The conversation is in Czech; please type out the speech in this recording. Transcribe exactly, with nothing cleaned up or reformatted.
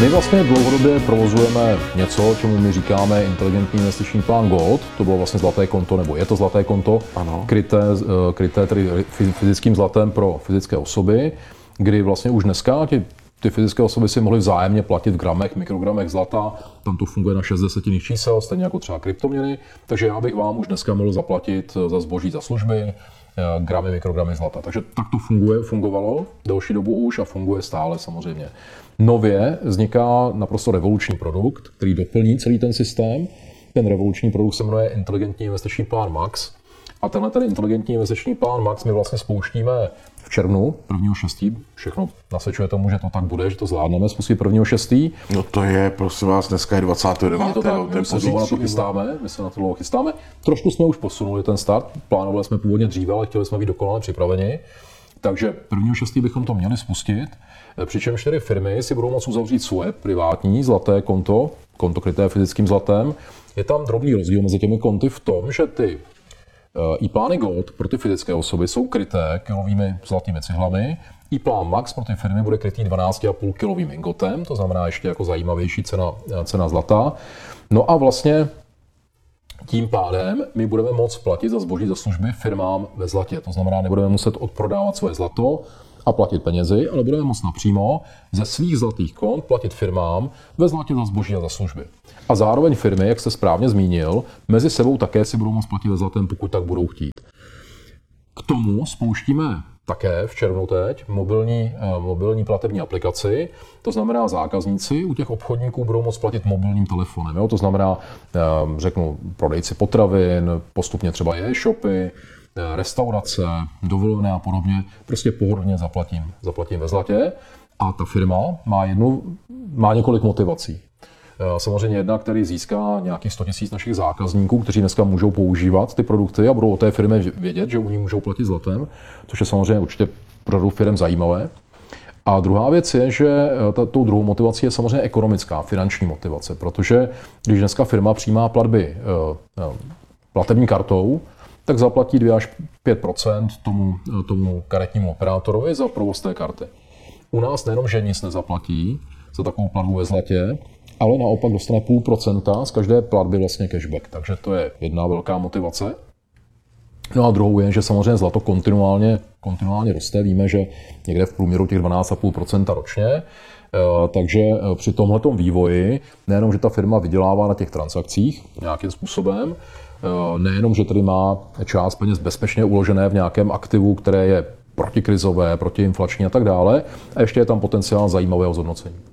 My vlastně dlouhodobě provozujeme něco, čemu my říkáme inteligentní investiční plán Gold. To bylo vlastně zlaté konto, nebo je to zlaté konto, ano. kryté, kryté tedy fyzickým zlatem pro fyzické osoby, kdy vlastně už dneska ty, ty fyzické osoby si mohly vzájemně platit v gramech, mikrogramech zlata. Tam to funguje na šest desetinných čísel, stejně jako třeba kryptoměny. Takže já bych vám už dneska mohl zaplatit za zboží, za služby, gramy, mikrogramy zlata. Takže tak to funguje, fungovalo delší dobu už a funguje stále samozřejmě. Nově vzniká naprosto revoluční produkt, který doplní celý ten systém. Ten revoluční produkt se jmenuje inteligentní investiční plán Max. A tenhle ten inteligentní investiční plán Max my vlastně spouštíme v červnu prvního šestého Všechno nasvědčuje tomu, že to tak bude, že to zvládneme spustit prvního šestého No to je, prosím vás, dneska je dvacátého devátého Je to tak, my se dlouho na to chystáme, my se na to dlouho chystáme. Trošku jsme už posunuli ten start, plánovali jsme původně dříve, ale chtěli jsme být dokonale připraveni. Takže prvního šestého bychom to měli spustit, přičemž čtyři firmy si budou moct uzavřít svoje privátní zlaté konto, konto kryté fyzickým zlatem. Je tam drobný rozdíl mezi těmi konty v tom, že ty e-plány Gold pro ty fyzické osoby jsou kryté kilovými zlatými cihlami, e-plán Max pro ty firmy bude krytý dvanáct celá pět kilovým ingotem, to znamená ještě jako zajímavější cena, cena zlata. No a vlastně tím pádem my budeme moct platit za zboží, za služby firmám ve zlatě. To znamená, nebudeme muset odprodávat svoje zlato a platit penězi, ale budeme moct napřímo ze svých zlatých kont platit firmám ve zlatě za zboží a za služby. A zároveň firmy, jak jste správně zmínil, mezi sebou také si budou moct platit ve zlatém, pokud tak budou chtít. K tomu spouštíme také v červnu teď mobilní, mobilní platební aplikaci. To znamená, zákazníci u těch obchodníků budou moct platit mobilním telefonem. Jo? To znamená, řeknu, prodejci potravin, postupně třeba e-shopy, restaurace, dovolené a podobně. Prostě pohodlně zaplatím, zaplatím ve zlatě. A ta firma má, jednu, má několik motivací. Samozřejmě jedna, který získá nějakých sto tisíc našich zákazníků, kteří dneska můžou používat ty produkty a budou o té firmě vědět, že oni můžou platit zlatem, což je samozřejmě určitě pro řadu firm zajímavé. A druhá věc je, že ta, tou druhou motivací je samozřejmě ekonomická, finanční motivace, protože když dneska firma přijímá platby platební kartou, tak zaplatí dva až pět procent tomu, tomu karetnímu operátorovi za provoz té karty. U nás nejenom, že nic nezaplatí za takovou platbu ve zlatě, ale naopak dostane půl procenta z každé platby vlastně cashback. Takže to je jedna velká motivace. No a druhou je, že samozřejmě zlato kontinuálně, kontinuálně roste. Víme, že někde v průměru těch dvanáct celá pět procenta ročně. Takže při tomhletom vývoji nejenom, že ta firma vydělává na těch transakcích nějakým způsobem, nejenom, že tedy má část peněz bezpečně uložené v nějakém aktivu, které je protikrizové, protiinflační a tak dále, a ještě je tam potenciál zajímavého zhodnocení.